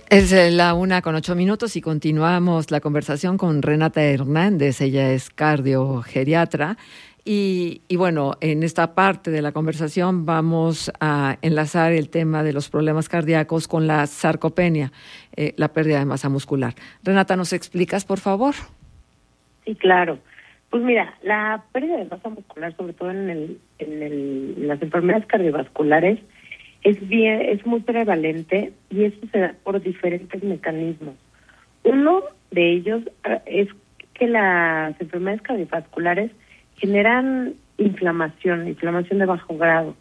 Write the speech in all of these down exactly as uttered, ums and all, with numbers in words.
Es la una con ocho minutos y continuamos la conversación con Renata Hernández. Ella es cardiogeriatra. Y, y bueno, en esta parte de la conversación vamos a enlazar el tema de los problemas cardíacos con la sarcopenia, eh, la pérdida de masa muscular. Renata, ¿nos explicas, por favor? Sí, claro. Pues mira, la pérdida de masa muscular, sobre todo en, el, en, el, en las enfermedades cardiovasculares, es bien, es muy prevalente y eso se da por diferentes mecanismos. Uno de ellos es que las enfermedades cardiovasculares generan inflamación, inflamación de bajo grado.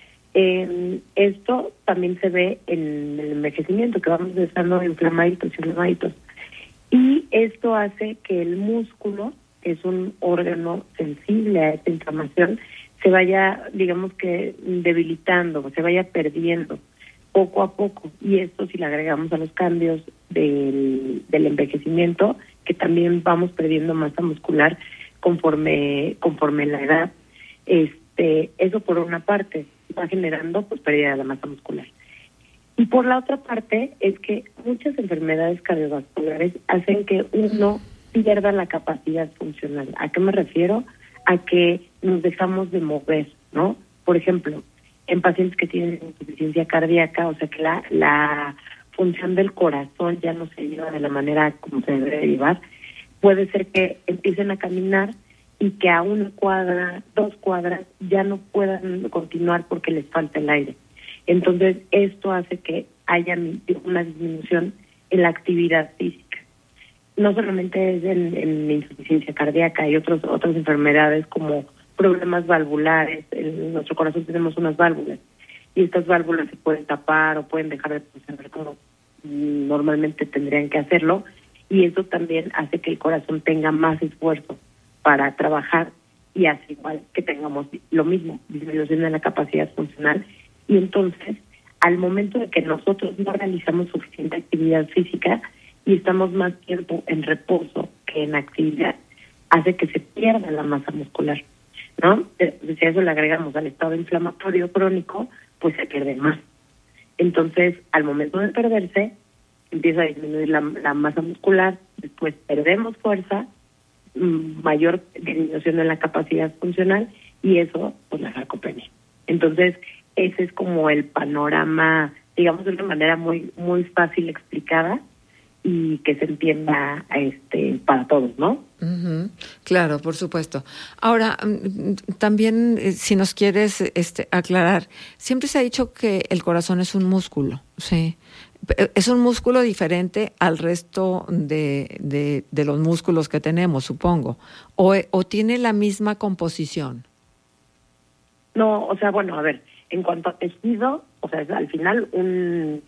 Eh, esto también se ve en el envejecimiento, que vamos estando inflamaditos, inflamaditos. Y esto hace que el músculo, que es un órgano sensible a esta inflamación, se vaya, digamos que, debilitando, se vaya perdiendo poco a poco. Y esto, si le agregamos a los cambios del, del envejecimiento, que también vamos perdiendo masa muscular conforme conforme la edad, este eso por una parte va generando pues pérdida de la masa muscular. Y por la otra parte es que muchas enfermedades cardiovasculares hacen que uno pierda la capacidad funcional. ¿A qué me refiero? A que nos dejamos de mover, ¿no? Por ejemplo, en pacientes que tienen insuficiencia cardíaca, o sea que la, la función del corazón ya no se lleva de la manera como se debe llevar, puede ser que empiecen a caminar y que a una cuadra, dos cuadras, ya no puedan continuar porque les falta el aire. Entonces, esto hace que haya una disminución en la actividad física. No solamente es en, en insuficiencia cardíaca, hay otros, otras enfermedades como problemas valvulares. En nuestro corazón tenemos unas válvulas y estas válvulas se pueden tapar o pueden dejar de funcionar como normalmente tendrían que hacerlo, y eso también hace que el corazón tenga más esfuerzo para trabajar y hace igual que tengamos lo mismo, disminución de la capacidad funcional. Y entonces, al momento de que nosotros no realizamos suficiente actividad física y estamos más tiempo en reposo que en actividad, hace que se pierda la masa muscular, ¿no? Si a eso le agregamos al estado inflamatorio crónico, pues se pierde más. Entonces, al momento de perderse, empieza a disminuir la, la masa muscular, después perdemos fuerza, mayor disminución en la capacidad funcional, y eso, pues la sarcopenia. Entonces, ese es como el panorama, digamos, de una manera muy muy fácil explicada y que se entienda este para todos, ¿no? Uh-huh. Claro, por supuesto. Ahora, también, si nos quieres este, aclarar, siempre se ha dicho que el corazón es un músculo, ¿sí? Es un músculo diferente al resto de, de, de los músculos que tenemos, supongo, o, o tiene la misma composición. No, o sea, bueno, a ver, en cuanto a tejido, o sea, es al final un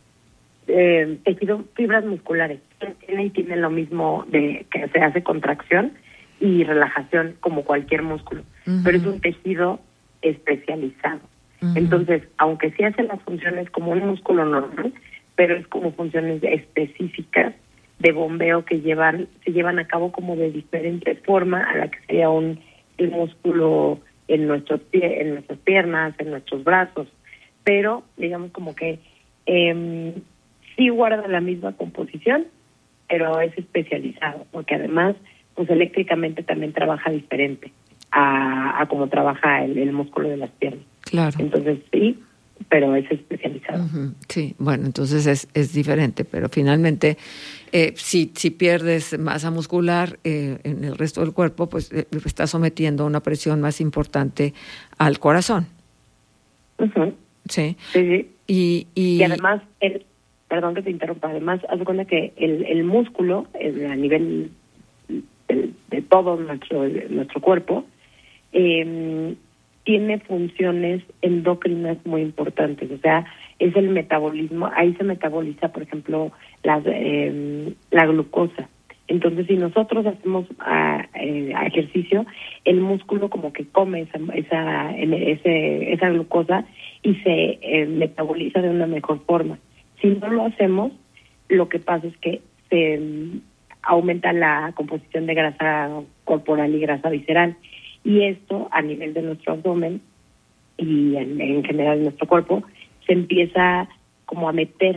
eh, tejido, fibras musculares, tiene y tiene lo mismo de que se hace contracción y relajación como cualquier músculo, uh-huh. Pero es un tejido especializado. Uh-huh. Entonces, aunque sí hace las funciones como un músculo normal, pero es como funciones específicas de bombeo que llevan se llevan a cabo como de diferente forma a la que sería un el músculo en nuestros pie, en nuestras piernas, en nuestros brazos, pero digamos como que eh, sí guarda la misma composición, pero es especializado, porque además pues eléctricamente también trabaja diferente a, a como trabaja el, el músculo de las piernas. Claro. Entonces sí, pero es especializado. Uh-huh. Sí, bueno, entonces es, es diferente, pero finalmente eh, si, si pierdes masa muscular eh, en el resto del cuerpo, pues eh, estás sometiendo una presión más importante al corazón. Uh-huh. Sí. Sí, sí. Y, y... y además, el, perdón que te interrumpa, además, haz de cuenta que el, el músculo, el, a nivel de, de todo nuestro, nuestro cuerpo, eh, tiene funciones endocrinas muy importantes, o sea, es el metabolismo, ahí se metaboliza, por ejemplo, la, eh, la glucosa. Entonces, si nosotros hacemos a, eh, a ejercicio, el músculo como que come esa esa ese, esa glucosa y se eh, metaboliza de una mejor forma. Si no lo hacemos, lo que pasa es que se um, aumenta la composición de grasa corporal y grasa visceral. Y esto, a nivel de nuestro abdomen y en, en general en nuestro cuerpo, se empieza como a meter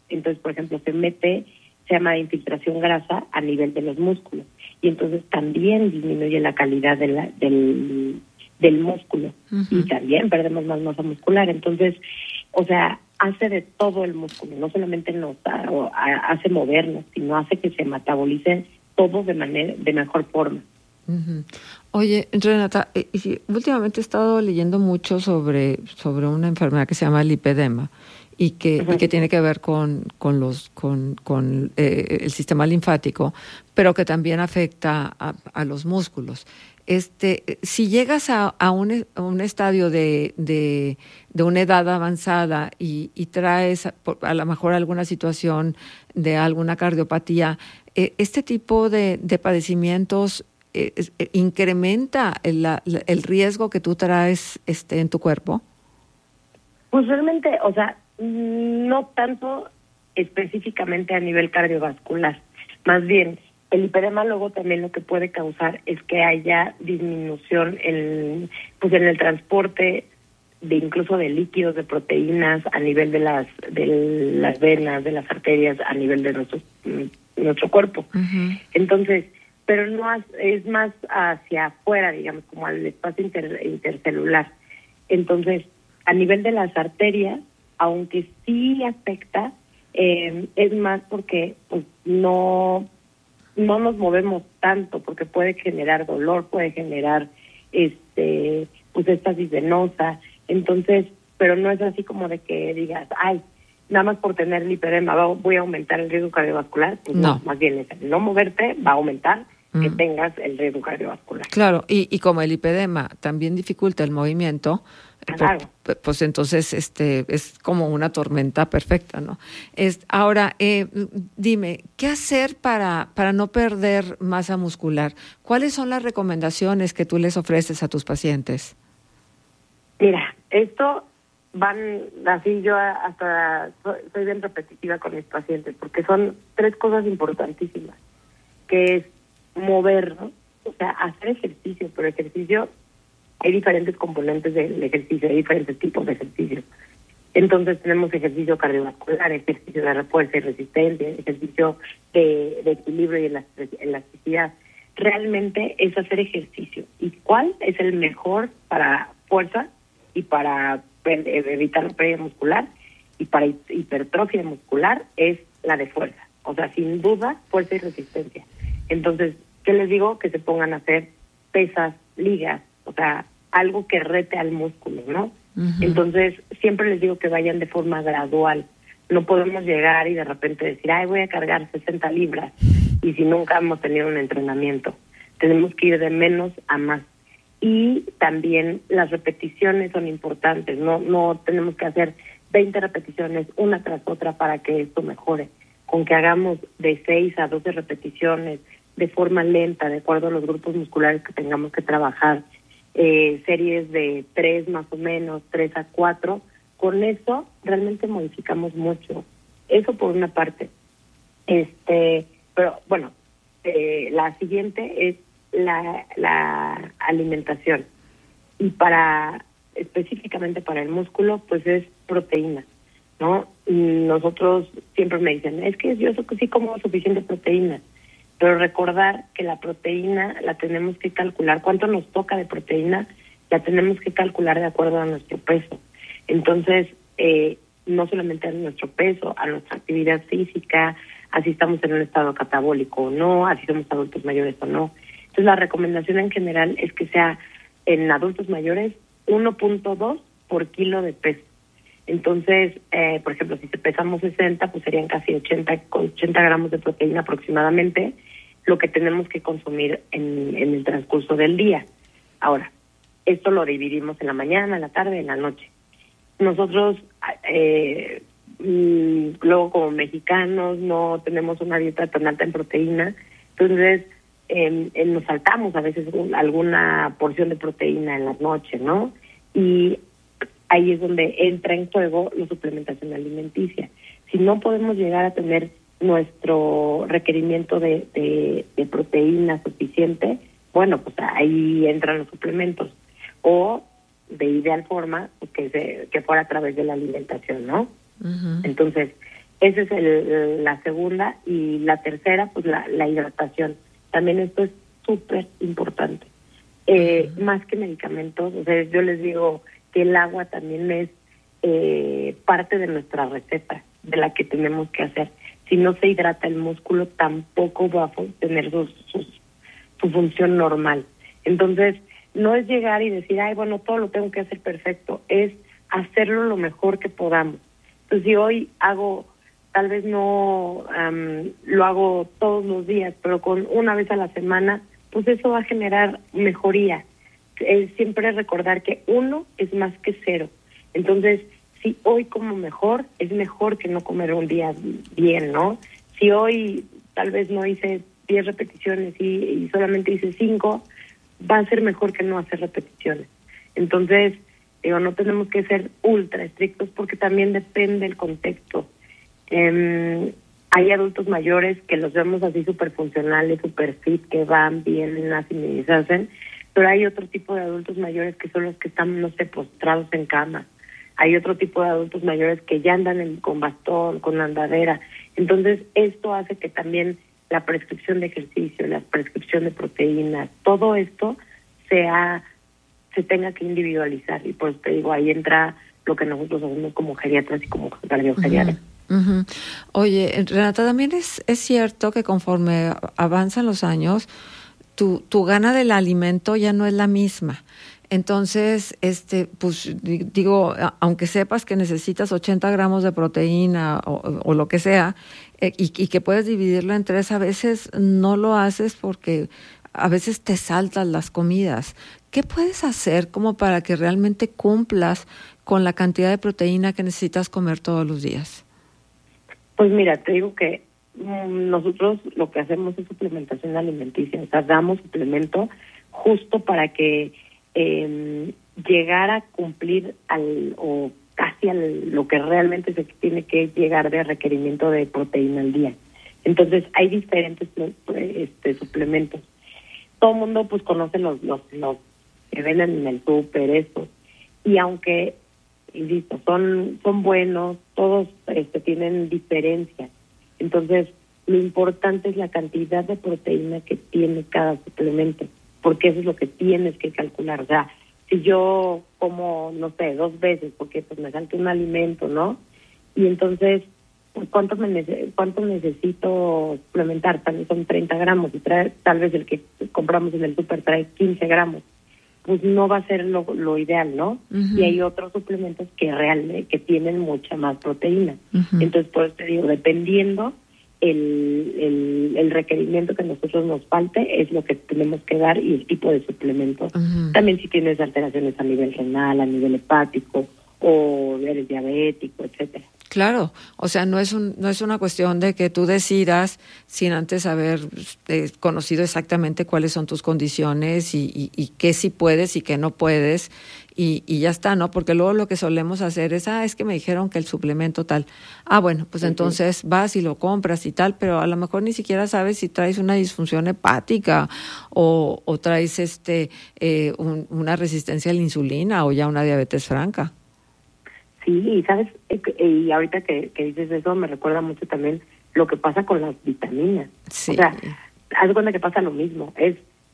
Entonces, por ejemplo, se mete, se llama infiltración grasa a nivel de los músculos. Y entonces también disminuye la calidad de la, del, del músculo. Uh-huh. Y también perdemos más masa muscular. Entonces, o sea, hace de todo el músculo. No solamente nos da, o a, hace movernos, sino hace que se metabolice todo de manera, de mejor forma. Uh-huh. Oye, Renata, eh, últimamente he estado leyendo mucho sobre, sobre una enfermedad que se llama lipedema y que, uh-huh. y que tiene que ver con, con, los, con, con eh, el sistema linfático, pero que también afecta a, a los músculos. Este, si llegas a, a, un, a un estadio de, de, de una edad avanzada y, y traes a, a lo mejor alguna situación de alguna cardiopatía, eh, este tipo de, de padecimientos Eh, eh, incrementa el, la, el riesgo que tú traes este en tu cuerpo? Pues realmente, o sea, no tanto específicamente a nivel cardiovascular. Más bien, el lipedema luego también lo que puede causar es que haya disminución en, pues en el transporte de incluso de líquidos, de proteínas a nivel de las de las venas, de las arterias, a nivel de nuestro, nuestro cuerpo. Uh-huh. Entonces, pero no es más hacia afuera, digamos, como al espacio inter, intercelular. Entonces, a nivel de las arterias, aunque sí afecta, eh, es más porque pues, no, no nos movemos tanto, porque puede generar dolor, puede generar este pues éstasis venosa. Entonces, pero no es así como de que digas, ay, nada más por tener lipedema voy a aumentar el riesgo cardiovascular. Pues no, no más bien es el no moverte va a aumentar que mm. tengas el riesgo cardiovascular. Claro, y, y como el lipedema también dificulta el movimiento, claro. pues, pues entonces este es como una tormenta perfecta, ¿no? Es, ahora, eh, dime, ¿qué hacer para, para no perder masa muscular? ¿Cuáles son las recomendaciones que tú les ofreces a tus pacientes? Mira, esto van así, yo hasta soy bien repetitiva con mis pacientes, porque son tres cosas importantísimas, que es movernos, o sea, hacer ejercicio, pero ejercicio, hay diferentes componentes del ejercicio, hay diferentes tipos de ejercicio. Entonces tenemos ejercicio cardiovascular, ejercicio de refuerzo y resistencia, ejercicio de, de equilibrio y elasticidad. Realmente es hacer ejercicio. ¿Y cuál es el mejor para fuerza y para evitar la pérdida muscular y para hipertrofia muscular? Es la de fuerza. O sea, sin duda, fuerza y resistencia. Entonces, ¿qué les digo? Que se pongan a hacer pesas, ligas, o sea, algo que rete al músculo, ¿no? Uh-huh. Entonces, siempre les digo que vayan de forma gradual. No podemos llegar y de repente decir, ay, voy a cargar sesenta libras, y si nunca hemos tenido un entrenamiento. Tenemos que ir de menos a más. Y también las repeticiones son importantes, no no tenemos que hacer veinte repeticiones una tras otra para que esto mejore. Con que hagamos de seis a doce repeticiones de forma lenta, de acuerdo a los grupos musculares que tengamos que trabajar, eh, series de tres más o menos, tres a cuatro, con eso realmente modificamos mucho. Eso por una parte. Este, pero bueno, eh, la siguiente es la, la alimentación. Y para, específicamente para el músculo, pues es proteína, ¿no? Nosotros siempre me dicen, es que yo sí como suficiente proteína, pero recordar que la proteína la tenemos que calcular, cuánto nos toca de proteína, la tenemos que calcular de acuerdo a nuestro peso. Entonces, eh, no solamente a nuestro peso, a nuestra actividad física, así estamos en un estado catabólico o no, así somos adultos mayores o no. Entonces, la recomendación en general es que sea en adultos mayores uno punto dos por kilo de peso. Entonces, eh, por ejemplo, si pesamos sesenta, pues serían casi ochenta, ochenta gramos de proteína aproximadamente, lo que tenemos que consumir en, en el transcurso del día. Ahora, esto lo dividimos en la mañana, en la tarde, en la noche. Nosotros, eh, mmm, luego como mexicanos, no tenemos una dieta tan alta en proteína, entonces eh, eh, nos saltamos a veces alguna porción de proteína en la noche, ¿no? Y ahí es donde entra en juego la suplementación alimenticia. Si no podemos llegar a tener nuestro requerimiento de, de, de proteína suficiente, bueno, pues ahí entran los suplementos. O de ideal forma, que, se, que fuera a través de la alimentación, ¿no? Uh-huh. Entonces, Esa es el, la segunda. Y la tercera, pues la, la hidratación. También esto es súper importante. Eh, uh-huh. Más que medicamentos, o sea, yo les digo que el agua también es eh, parte de nuestra receta, de la que tenemos que hacer. Si no se hidrata el músculo, tampoco va a tener su, su, su función normal. Entonces, no es llegar y decir, ay, bueno, todo lo tengo que hacer perfecto, es hacerlo lo mejor que podamos. Entonces, si hoy hago, tal vez no um, lo hago todos los días, pero con una vez a la semana, pues eso va a generar mejoría. Es siempre recordar que uno es más que cero. Entonces, si hoy como mejor, es mejor que no comer un día bien, ¿no? Si hoy tal vez no hice diez repeticiones y, y solamente hice cinco, va a ser mejor que no hacer repeticiones. Entonces, digo, no tenemos que ser ultra estrictos porque también depende del contexto. Eh, hay adultos mayores que los vemos así súper funcionales, súper fit, que van bien, nacen y deshacen, pero hay otro tipo de adultos mayores que son los que están, no sé, postrados en cama. Hay otro tipo de adultos mayores que ya andan en, con bastón, con andadera. Entonces, esto hace que también la prescripción de ejercicio, la prescripción de proteínas, todo esto sea, se tenga que individualizar. Y pues te digo, ahí entra lo que nosotros hacemos como geriatras y como cardiogeriatras. Uh-huh. Uh-huh. Oye, Renata, también es, es cierto que conforme avanzan los años, tu, tu gana del alimento ya no es la misma. Entonces, este, pues digo, aunque sepas que necesitas ochenta gramos de proteína o, o lo que sea, eh, y, y que puedes dividirlo en tres, a veces no lo haces porque a veces te saltan las comidas. ¿Qué puedes hacer como para que realmente cumplas con la cantidad de proteína que necesitas comer todos los días? Pues mira, te digo que mmm, nosotros lo que hacemos es suplementación alimenticia, o sea, damos suplemento justo para que Eh, llegar a cumplir al o casi a lo que realmente se tiene que llegar de requerimiento de proteína al día. Entonces hay diferentes este, suplementos. Todo el mundo pues conoce los los, los que venden en el súper, estos, y aunque insisto, son son buenos, todos este, tienen diferencias. Entonces lo importante es la cantidad de proteína que tiene cada suplemento, porque eso es lo que tienes que calcular. O sea, si yo como, no sé, dos veces, porque pues me salta un alimento, ¿no? Y entonces, pues, ¿cuánto, me nece- cuánto necesito suplementar? Tal vez son treinta gramos, y trae, tal vez el que compramos en el súper trae quince gramos. Pues no va a ser lo, lo ideal, ¿no? Uh-huh. Y hay otros suplementos que realmente que tienen mucha más proteína. Uh-huh. Entonces, por eso te digo, dependiendo El, el, el requerimiento que a nosotros nos falte es lo que tenemos que dar y el tipo de suplemento. Uh-huh. También si tienes alteraciones a nivel renal, a nivel hepático o eres diabético, etcétera. Claro, o sea, no es un, no es una cuestión de que tú decidas sin antes haber eh, conocido exactamente cuáles son tus condiciones y, y, y qué sí puedes y qué no puedes y, y ya está, ¿no? Porque luego lo que solemos hacer es, ah, es que me dijeron que el suplemento tal. Ah, bueno, pues uh-huh. Entonces vas y lo compras y tal, pero a lo mejor ni siquiera sabes si traes una disfunción hepática o, o traes este eh, un, una resistencia a la insulina o ya una diabetes franca. Sí, y sabes, y ahorita que, que dices eso me recuerda mucho también lo que pasa con las vitaminas. Sí. O sea, haz de cuenta que pasa lo mismo. Es,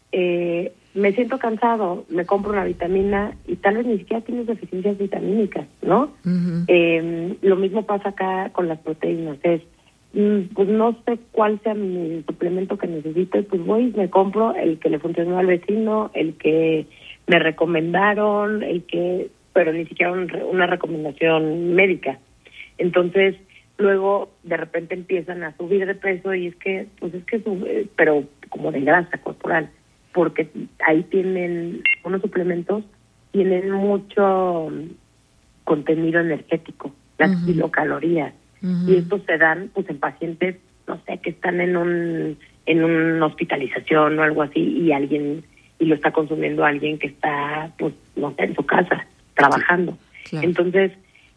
eh, me siento cansado, me compro una vitamina y tal vez ni siquiera tienes deficiencias vitamínicas, ¿no? Uh-huh. Eh, lo mismo pasa acá con las proteínas. Es, pues no sé cuál sea mi suplemento que necesito, pues voy y me compro el que le funcionó al vecino, el que me recomendaron, el que... pero ni siquiera un, una recomendación médica. Entonces, luego de repente empiezan a subir de peso y es que, pues es que sube, pero como de grasa corporal, porque ahí tienen, unos suplementos tienen mucho contenido energético, las uh-huh. kilocalorías, uh-huh. y estos se dan pues en pacientes, no sé, que están en un en una hospitalización o algo así y alguien, y lo está consumiendo alguien que está, pues, no sé, en su casa, trabajando. Claro. Entonces,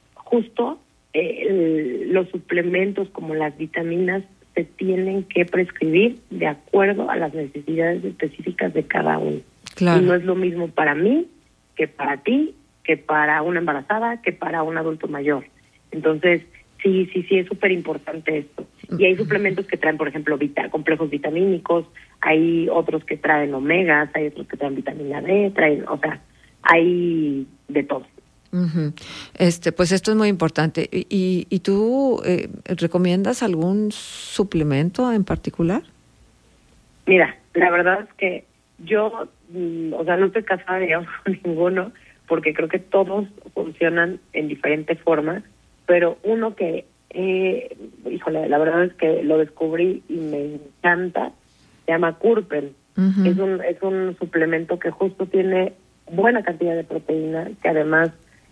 justo eh, el, los suplementos como las vitaminas se tienen que prescribir de acuerdo a las necesidades específicas de cada uno. Claro. Y no es lo mismo para mí que para ti, que para una embarazada, que para un adulto mayor. Entonces, Sí, sí, sí, es súper importante esto. Y hay suplementos que traen, por ejemplo, vita, complejos vitamínicos, hay otros que traen omegas, hay otros que traen vitamina D, traen, o sea, hay de todo. Uh-huh. Este, pues esto es muy importante. ¿Y, y, y tú eh, recomiendas algún suplemento en particular? Mira, la verdad es que yo, mm, o sea, no estoy casada, digamos, con ninguno, porque creo que todos funcionan en diferente forma, pero uno que, eh, híjole, la verdad es que lo descubrí y me encanta, se llama Curpen. Uh-huh. Es un es un suplemento que justo tiene buena cantidad de proteína, que además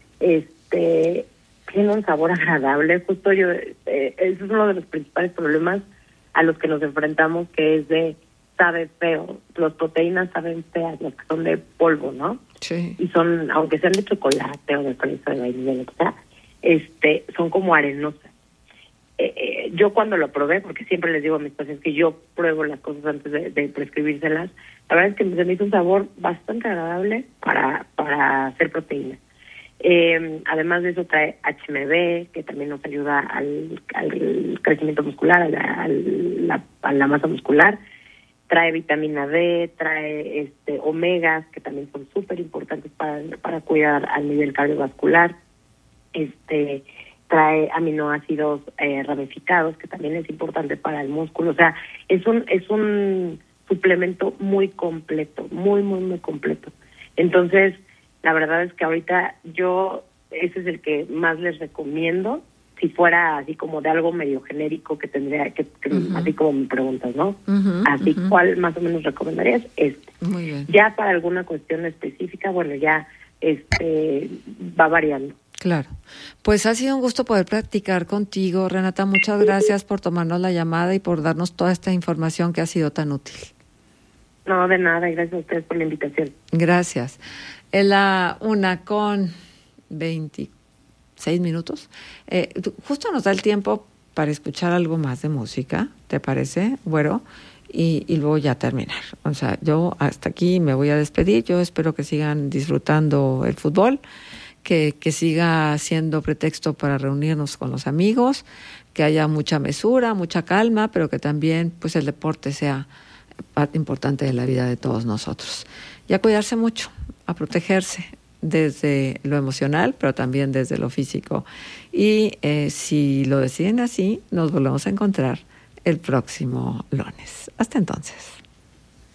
este tiene un sabor agradable. Justo yo, eh, ese es uno de los principales problemas a los que nos enfrentamos, que es de sabe feo. Las proteínas saben feas, las que son de polvo, ¿no? Sí. Y son, aunque sean de chocolate o de fresa de vainilla, lo que sea, este, son como arenosas. Eh, eh, yo cuando lo probé, porque siempre les digo a mis pacientes que yo pruebo las cosas antes de, de prescribírselas, la verdad es que se me hizo un sabor bastante agradable para, para hacer proteínas. Eh, además de eso trae H M B, que también nos ayuda al, al crecimiento muscular, a la, a, la, a la masa muscular. Trae vitamina D, trae este omegas, que también son súper importantes para, para cuidar al nivel cardiovascular. Este trae aminoácidos eh, ramificados, que también es importante para el músculo. O sea, es un es un suplemento muy completo, muy, muy, muy completo. Entonces, la verdad es que ahorita yo, ese es el que más les recomiendo, si fuera así como de algo medio genérico que tendría, que, que uh-huh. así como me preguntas, ¿no? Uh-huh, así, uh-huh. ¿Cuál más o menos recomendarías? Este. Muy bien. Ya para alguna cuestión específica, bueno, ya este va variando. Claro. Pues ha sido un gusto poder practicar contigo, Renata. Muchas gracias por tomarnos la llamada y por darnos toda esta información que ha sido tan útil. No, de nada, y gracias a ustedes por la invitación. Gracias. Es la una con veintiséis minutos. Eh, justo nos da el tiempo para escuchar algo más de música, ¿te parece, güero? Y, y luego ya terminar. O sea, yo hasta aquí me voy a despedir. Yo espero que sigan disfrutando el fútbol, que, que siga siendo pretexto para reunirnos con los amigos, que haya mucha mesura, mucha calma, pero que también pues el deporte sea parte importante de la vida de todos nosotros. Y a cuidarse mucho, a protegerse desde lo emocional, pero también desde lo físico. Y eh, si lo deciden así, nos volvemos a encontrar el próximo lunes. Hasta entonces.